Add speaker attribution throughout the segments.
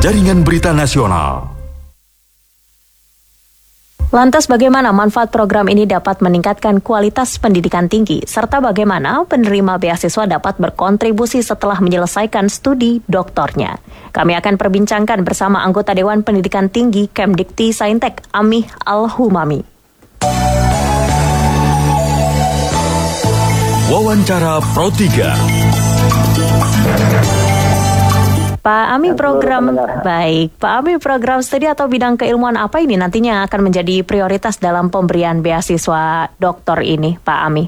Speaker 1: Jaringan Berita Nasional.
Speaker 2: Lantas bagaimana manfaat program ini dapat meningkatkan kualitas pendidikan tinggi, serta bagaimana penerima beasiswa dapat berkontribusi setelah menyelesaikan studi doktornya? Kami akan perbincangkan bersama anggota Dewan Pendidikan Tinggi Kemdikti Saintek, Amih Al-Humami.
Speaker 1: Wawancara Pro 3.
Speaker 2: Pak Ami, program studi atau bidang keilmuan apa ini nantinya akan menjadi prioritas dalam pemberian beasiswa doktor ini, Pak Ami?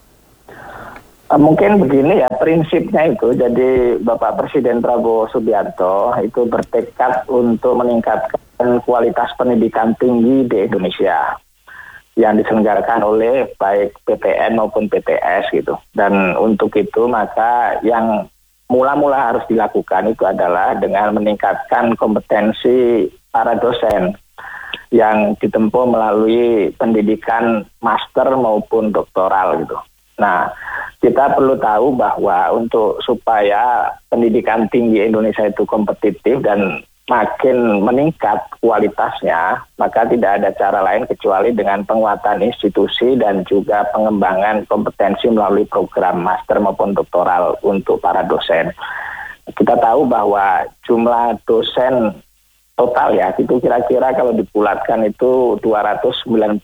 Speaker 3: Mungkin begini ya, prinsipnya itu, jadi Bapak Presiden Prabowo Subianto itu bertekad untuk meningkatkan kualitas pendidikan tinggi di Indonesia yang diselenggarakan oleh baik PTN maupun PTS gitu. Dan untuk itu maka yang mula-mula harus dilakukan itu adalah dengan meningkatkan kompetensi para dosen yang ditempuh melalui pendidikan master maupun doktoral gitu. Nah, kita perlu tahu bahwa untuk supaya pendidikan tinggi Indonesia itu kompetitif dan makin meningkat kualitasnya, maka tidak ada cara lain kecuali dengan penguatan institusi dan juga pengembangan kompetensi melalui program master maupun doktoral untuk para dosen. Kita tahu bahwa jumlah dosen total ya, itu kira-kira kalau dibulatkan itu 290.000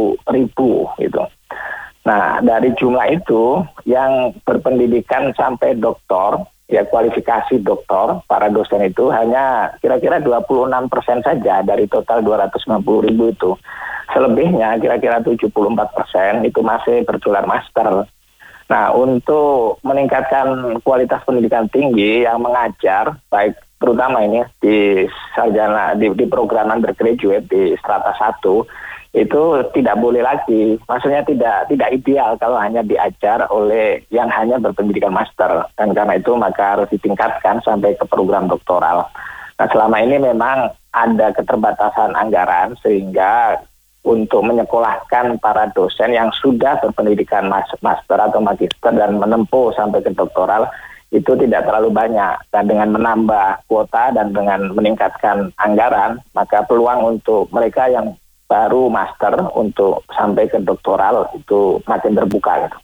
Speaker 3: gitu. Nah, dari jumlah itu yang berpendidikan sampai doktor, ya kualifikasi doktor, para dosen itu hanya kira-kira 26% saja dari total 290.000 itu. Selebihnya kira-kira 74% itu masih bergelar master. Nah, untuk meningkatkan kualitas pendidikan tinggi yang mengajar, baik terutama ini di sarjana, di program undergraduate di strata 1, itu tidak boleh lagi, maksudnya tidak ideal kalau hanya diajar oleh yang hanya berpendidikan master, dan karena itu maka harus ditingkatkan sampai ke program doktoral. Nah, selama ini memang ada keterbatasan anggaran sehingga untuk menyekolahkan para dosen yang sudah berpendidikan master atau magister dan menempuh sampai ke doktoral itu tidak terlalu banyak, dan dengan menambah kuota dan dengan meningkatkan anggaran maka peluang untuk mereka yang baru master untuk sampai ke doktoral itu makin terbuka gitu.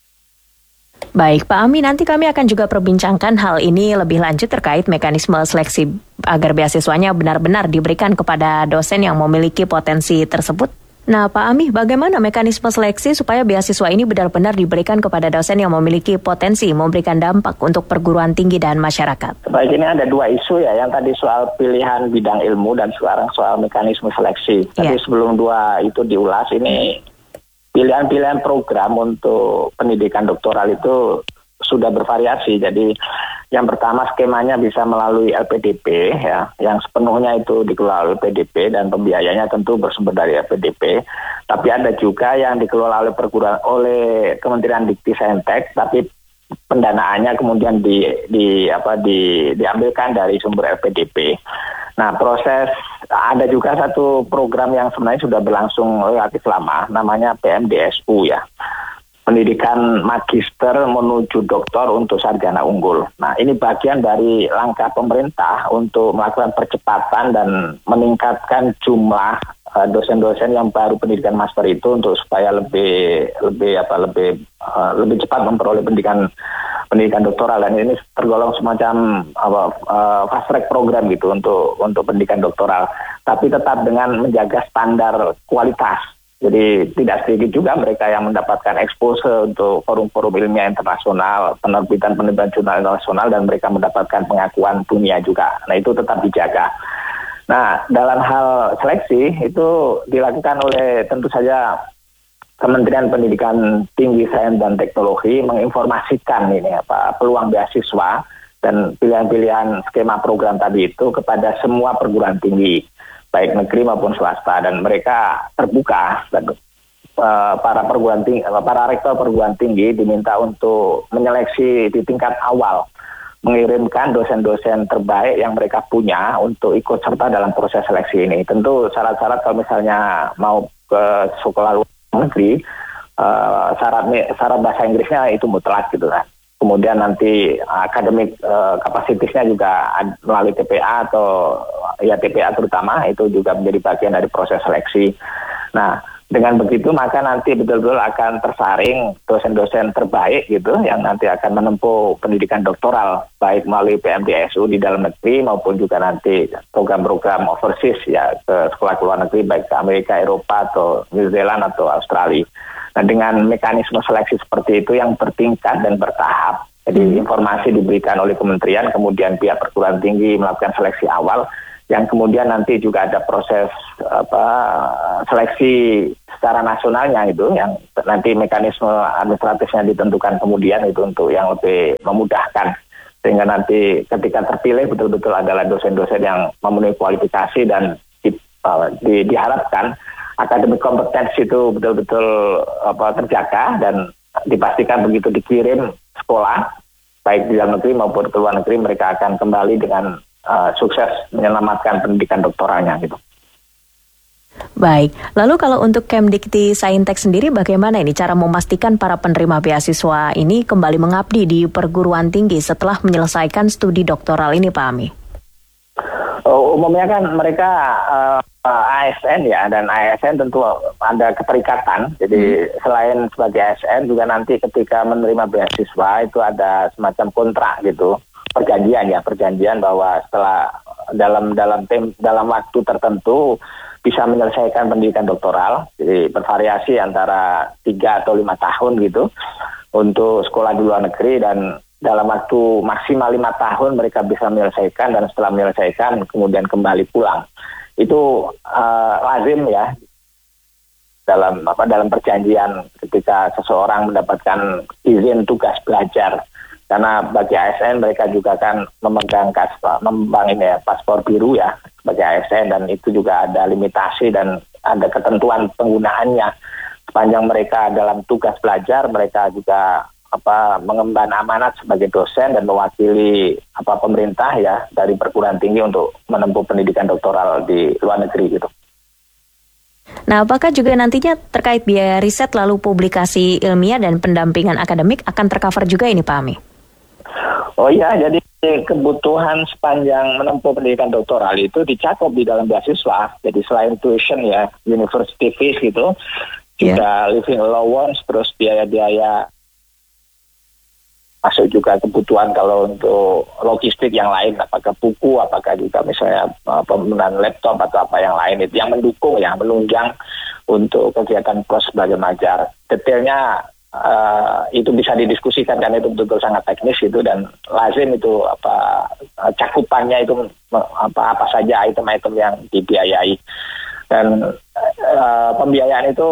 Speaker 2: Baik, Pak Ami, nanti kami akan juga perbincangkan hal ini lebih lanjut terkait mekanisme seleksi agar beasiswanya benar-benar diberikan kepada dosen yang memiliki potensi tersebut. Nah, Pak Ami, bagaimana mekanisme seleksi supaya beasiswa ini benar-benar diberikan kepada dosen yang memiliki potensi memberikan dampak untuk perguruan tinggi dan masyarakat?
Speaker 3: Baik, ini ada dua isu ya, yang tadi soal pilihan bidang ilmu dan sekarang soal mekanisme seleksi. Tapi sebelum dua itu diulas, ini pilihan-pilihan program untuk pendidikan doktoral itu sudah bervariasi. Jadi yang pertama skemanya bisa melalui LPDP ya, yang sepenuhnya itu dikelola oleh LPDP dan pembiayanya tentu bersumber dari LPDP. Tapi ada juga yang dikelola oleh Kementerian Dikti Saintek, tapi pendanaannya kemudian diambilkan dari sumber LPDP. Nah, ada juga satu program yang sebenarnya sudah berlangsung relatif lama, namanya PMDSU ya. Pendidikan magister menuju doktor untuk sarjana unggul. Nah, ini bagian dari langkah pemerintah untuk melakukan percepatan dan meningkatkan jumlah dosen-dosen yang baru pendidikan master itu untuk supaya lebih cepat memperoleh pendidikan doktoral, dan ini tergolong semacam fast track program gitu untuk pendidikan doktoral, tapi tetap dengan menjaga standar kualitas. Jadi tidak sedikit juga mereka yang mendapatkan exposure untuk forum-forum ilmiah internasional, penerbitan jurnal internasional, dan mereka mendapatkan pengakuan dunia juga. Nah, itu tetap dijaga. Nah, dalam hal seleksi itu dilakukan oleh tentu saja Kementerian Pendidikan Tinggi, Sains dan Teknologi menginformasikan peluang beasiswa dan pilihan-pilihan skema program tadi itu kepada semua perguruan tinggi, baik negeri maupun swasta, dan mereka terbuka. Dan para rektor perguruan tinggi diminta untuk menyeleksi di tingkat awal, mengirimkan dosen-dosen terbaik yang mereka punya untuk ikut serta dalam proses seleksi ini. Tentu syarat-syarat kalau misalnya mau ke sekolah luar negeri, syarat bahasa Inggrisnya itu mutlak gitu kan. Kemudian nanti akademik kapasitasnya juga melalui TPA atau ya TPA terutama itu juga menjadi bagian dari proses seleksi. Nah, dengan begitu maka nanti betul-betul akan tersaring dosen-dosen terbaik gitu yang nanti akan menempuh pendidikan doktoral baik melalui PMDSU di dalam negeri maupun juga nanti program-program overseas ya ke sekolah luar negeri baik ke Amerika, Eropa atau New Zealand atau Australia. Nah, dengan mekanisme seleksi seperti itu yang bertingkat dan bertahap. Jadi informasi diberikan oleh kementerian, kemudian pihak perguruan tinggi melakukan seleksi awal, yang kemudian nanti juga ada proses seleksi secara nasionalnya itu, yang nanti mekanisme administratifnya ditentukan kemudian itu untuk yang lebih memudahkan. Sehingga nanti ketika terpilih betul-betul adalah dosen-dosen yang memenuhi kualifikasi dan diharapkan akademik kompetensi itu betul-betul terjaga dan dipastikan begitu dikirim sekolah baik di dalam negeri maupun ke luar negeri mereka akan kembali dengan sukses menyelamatkan pendidikan doktoralnya gitu.
Speaker 2: Baik, lalu kalau untuk Kemdikti Saintek sendiri bagaimana ini cara memastikan para penerima beasiswa ini kembali mengabdi di perguruan tinggi setelah menyelesaikan studi doktoral ini Pak Ami?
Speaker 3: Umumnya kan mereka ASN ya, dan ASN tentu ada keterikatan. Jadi selain sebagai ASN juga nanti ketika menerima beasiswa itu ada semacam kontrak gitu, perjanjian bahwa setelah dalam waktu tertentu bisa menyelesaikan pendidikan doktoral. Jadi bervariasi antara 3 atau 5 tahun gitu untuk sekolah di luar negeri, dan dalam waktu maksimal 5 tahun mereka bisa menyelesaikan, dan setelah menyelesaikan kemudian kembali pulang. Itu lazim ya dalam perjanjian ketika seseorang mendapatkan izin tugas belajar. Karena bagi ASN mereka juga kan memegang paspor biru ya sebagai ASN, dan itu juga ada limitasi dan ada ketentuan penggunaannya. Sepanjang mereka dalam tugas belajar, mereka juga mengemban amanat sebagai dosen dan mewakili pemerintah ya dari perguruan tinggi untuk menempuh pendidikan doktoral di luar negeri gitu.
Speaker 2: Nah, apakah juga nantinya terkait biaya riset lalu publikasi ilmiah dan pendampingan akademik akan tercover juga ini Pak Ami?
Speaker 3: Oh iya, jadi kebutuhan sepanjang menempuh pendidikan doktoral itu dicakup di dalam beasiswa. Jadi selain tuition ya, university fees gitu, juga living allowance, terus biaya-biaya masuk juga kebutuhan kalau untuk logistik yang lain, apakah buku, apakah juga misalnya penggunaan laptop atau apa yang lain, itu yang mendukung ya, menunjang untuk kegiatan pos belajar mengajar. Detailnya itu bisa didiskusikan karena itu betul-betul sangat teknis itu, dan lazim itu cakupannya itu apa saja item-item yang dibiayai. Dan pembiayaan itu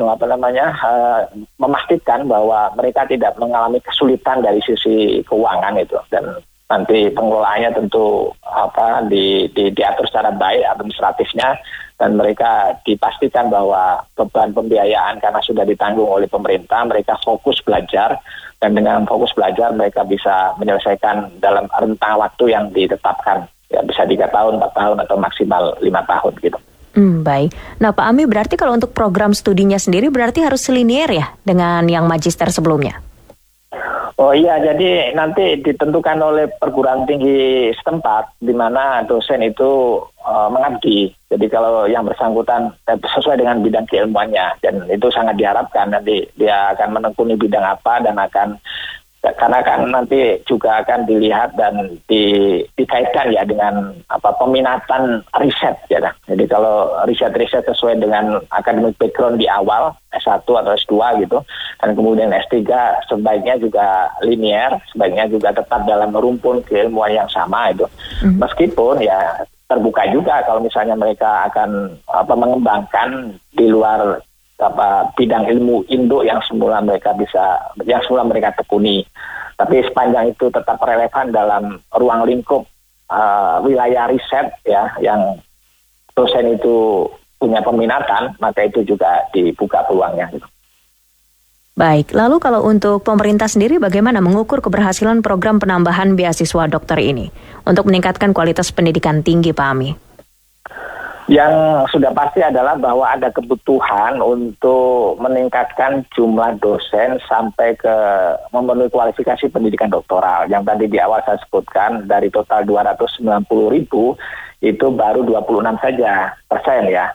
Speaker 3: memastikan bahwa mereka tidak mengalami kesulitan dari sisi keuangan itu, dan nanti pengelolaannya tentu diatur secara baik administratifnya, dan mereka dipastikan bahwa beban pembiayaan karena sudah ditanggung oleh pemerintah, mereka fokus belajar, dan dengan fokus belajar mereka bisa menyelesaikan dalam rentang waktu yang ditetapkan, ya bisa 3 tahun, 4 tahun atau maksimal 5 tahun gitu.
Speaker 2: Baik. Nah Pak Ami, berarti kalau untuk program studinya sendiri berarti harus selinier ya dengan yang magister sebelumnya?
Speaker 3: Oh iya, jadi nanti ditentukan oleh perguruan tinggi setempat di mana dosen itu mengabdi. Jadi kalau yang bersangkutan sesuai dengan bidang keilmuannya, dan itu sangat diharapkan nanti dia akan menekuni bidang apa, dan karena kan nanti juga akan dilihat dan dikaitkan ya dengan peminatan riset ya. Jadi kalau riset sesuai dengan academic background di awal S1 atau S2 gitu, dan kemudian S3 sebaiknya juga linear, sebaiknya juga tetap dalam rumpun keilmuan yang sama itu. Meskipun ya terbuka juga kalau misalnya mereka akan mengembangkan di luar bidang ilmu induk yang semula mereka tekuni, tapi sepanjang itu tetap relevan dalam ruang lingkup wilayah riset ya yang dosen itu punya peminatan, maka itu juga dibuka peluangnya gitu.
Speaker 2: Baik, lalu kalau untuk pemerintah sendiri bagaimana mengukur keberhasilan program penambahan beasiswa dokter ini untuk meningkatkan kualitas pendidikan tinggi Pak Ami?
Speaker 3: Yang sudah pasti adalah bahwa ada kebutuhan untuk meningkatkan jumlah dosen sampai ke memenuhi kualifikasi pendidikan doktoral. Yang tadi di awal saya sebutkan, dari total 290.000 itu baru 26 saja persen ya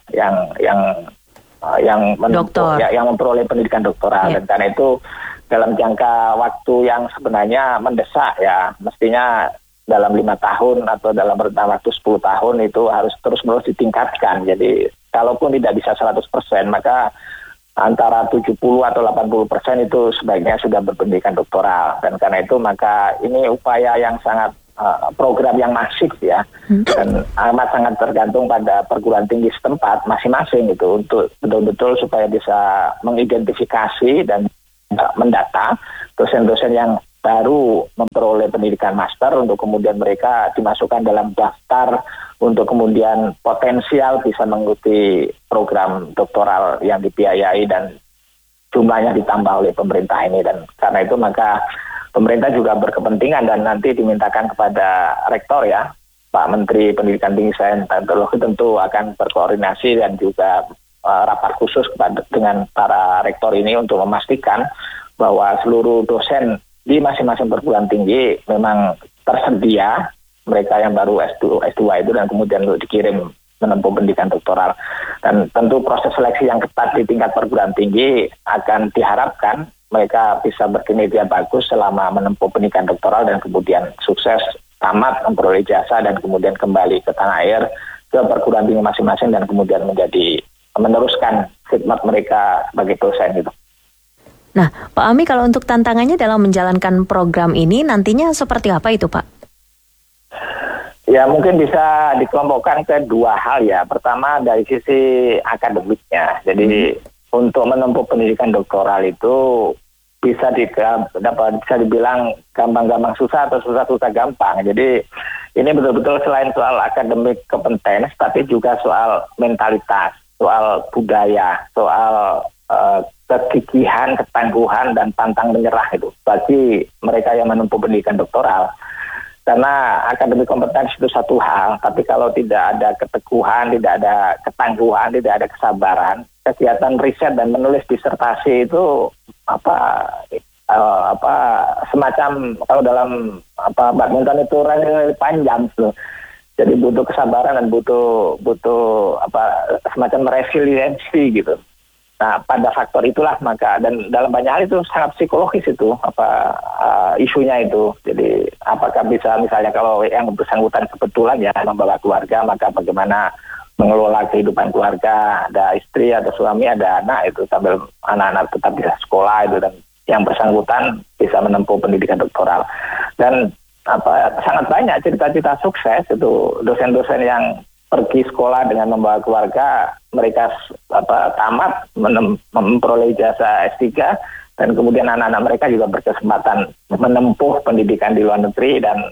Speaker 3: yang memperoleh pendidikan doktoral. Dan karena itu dalam jangka waktu yang sebenarnya mendesak ya, mestinya dalam 5 tahun atau dalam rentang waktu 10 tahun itu harus terus-menerus ditingkatkan. Jadi kalaupun tidak bisa 100%, maka antara 70 atau 80% itu sebaiknya sudah berpendidikan doktoral. Dan karena itu maka ini upaya yang sangat program yang masif ya, dan amat sangat tergantung pada perguruan tinggi setempat masing-masing itu untuk betul-betul supaya bisa mengidentifikasi dan mendata dosen-dosen yang baru memperoleh pendidikan master untuk kemudian mereka dimasukkan dalam daftar untuk kemudian potensial bisa mengikuti program doktoral yang dibiayai dan jumlahnya ditambah oleh pemerintah ini. Dan karena itu maka pemerintah juga berkepentingan dan nanti dimintakan kepada rektor ya, Pak Menteri Pendidikan Tinggi Sains dan Teknologi tentu akan berkoordinasi dan juga rapat khusus dengan para rektor ini untuk memastikan bahwa seluruh dosen di masing-masing perguruan tinggi memang tersedia mereka yang baru S2 itu dan kemudian dikirim menempuh pendidikan doktoral. Dan tentu proses seleksi yang ketat di tingkat perguruan tinggi akan diharapkan mereka bisa berkinerja bagus selama menempuh pendidikan doktoral dan kemudian sukses tamat memperoleh jasa dan kemudian kembali ke tanah air ke perguruan tinggi masing-masing dan kemudian meneruskan khidmat mereka sebagai dosen gitu.
Speaker 2: Nah, Pak Ami, kalau untuk tantangannya dalam menjalankan program ini nantinya seperti apa itu, Pak?
Speaker 3: Ya, mungkin bisa dikelompokkan ke dua hal ya. Pertama dari sisi akademiknya. Jadi untuk menempuh pendidikan doktoral itu bisa dibilang gampang-gampang susah atau susah-susah gampang. Jadi ini betul-betul selain soal akademik kompetens, tapi juga soal mentalitas, soal budaya, soal kegigihan, ketangguhan, dan pantang menyerah itu bagi mereka yang menempuh pendidikan doktoral. Karena akademik kompetens itu satu hal, tapi kalau tidak ada keteguhan, tidak ada ketangguhan, tidak ada kesabaran, kegiatan riset dan menulis disertasi itu semacam kalau dalam badminton itu panjang tuh. Jadi butuh kesabaran dan butuh semacam resiliensi gitu. Nah, pada faktor itulah maka dan dalam banyak hal itu sangat psikologis itu isunya itu. Jadi apakah bisa misalnya kalau yang bersangkutan kebetulan ya membawa keluarga, maka bagaimana mengelola kehidupan keluarga, ada istri, ada suami, ada anak itu sambil anak-anak tetap bisa sekolah itu dan yang bersangkutan bisa menempuh pendidikan doktoral. Dan sangat banyak cerita-cerita sukses itu dosen-dosen yang pergi sekolah dengan membawa keluarga, mereka tamat memperoleh jasa S3 dan kemudian anak-anak mereka juga berkesempatan menempuh pendidikan di luar negeri dan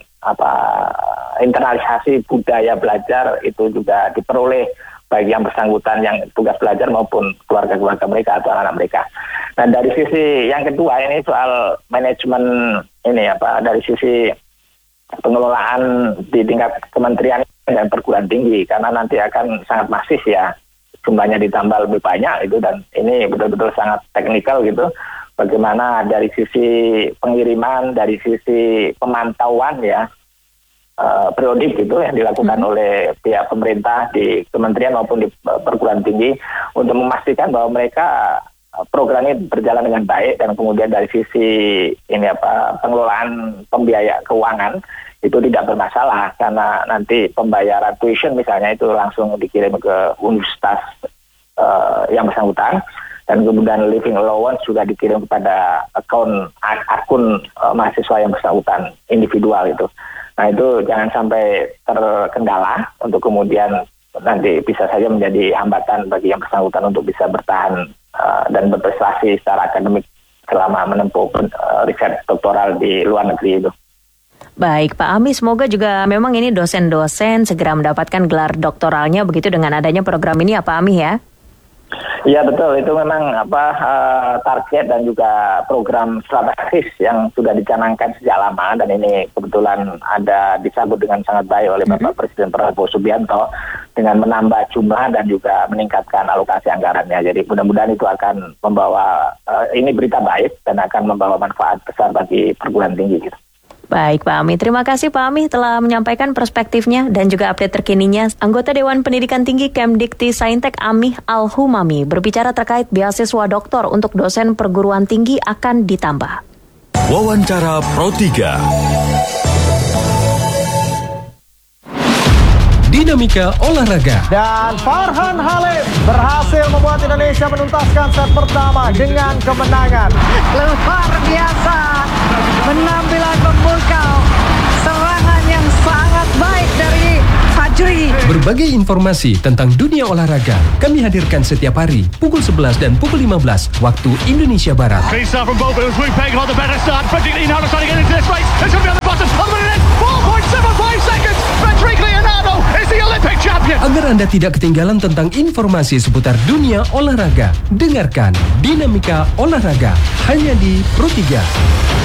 Speaker 3: internalisasi budaya belajar itu juga diperoleh bagi yang bersangkutan yang tugas belajar maupun keluarga-keluarga mereka atau anak-anak mereka. Nah, dari sisi yang kedua ini soal manajemen ini dari sisi pengelolaan di tingkat kementerian dan perguruan tinggi karena nanti akan sangat masif ya, jumlahnya ditambah lebih banyak itu dan ini betul-betul sangat teknikal gitu. Bagaimana dari sisi pengiriman, dari sisi pemantauan ya periodik gitu yang dilakukan oleh pihak pemerintah di kementerian maupun di perguruan tinggi untuk memastikan bahwa mereka program ini berjalan dengan baik dan kemudian dari sisi ini pengelolaan pembiaya keuangan itu tidak bermasalah karena nanti pembayaran tuition misalnya itu langsung dikirim ke universitas yang bersangkutan dan kemudian living allowance juga dikirim kepada akun mahasiswa yang bersangkutan individual itu. Nah itu jangan sampai terkendala untuk kemudian nanti bisa saja menjadi hambatan bagi yang bersangkutan untuk bisa bertahan dan berprestasi secara akademik selama menempuh riset doktoral di luar negeri itu.
Speaker 2: Baik Pak Ami, semoga juga memang ini dosen-dosen segera mendapatkan gelar doktoralnya begitu dengan adanya program ini ya Pak Ami ya?
Speaker 3: Iya betul, itu memang target dan juga program strategis yang sudah dicanangkan sejak lama dan ini kebetulan ada disambut dengan sangat baik oleh Bapak Presiden Prabowo Subianto dengan menambah jumlah dan juga meningkatkan alokasi anggarannya. Jadi mudah-mudahan itu akan membawa, ini berita baik dan akan membawa manfaat besar bagi perguruan tinggi gitu.
Speaker 2: Baik Pak Ami, terima kasih Pak Ami telah menyampaikan perspektifnya dan juga update terkininya. Anggota Dewan Pendidikan Tinggi Kemdikti Saintek Amih Al-Humami berbicara terkait beasiswa doktor untuk dosen perguruan tinggi akan ditambah.
Speaker 1: Wawancara Pro 3. Dinamika olahraga.
Speaker 4: Dan Farhan Halim berhasil membuat Indonesia menuntaskan set pertama dengan kemenangan.
Speaker 5: Luar biasa, penampilan memukau, serangan yang sangat baik dari Fajri.
Speaker 6: Berbagai informasi tentang dunia olahraga kami hadirkan setiap hari pukul 11 dan pukul 15 waktu Indonesia Barat.
Speaker 7: Great start from both, but it was Luke Pegg on the better start. Frederick Leonardo trying to get into this race. It's going to be on the bottom. On the minute, 4.75 seconds. Frederick Leonardo is the Olympic champion.
Speaker 6: Agar Anda tidak ketinggalan tentang informasi seputar dunia olahraga, dengarkan Dinamika Olahraga hanya di Pro 3.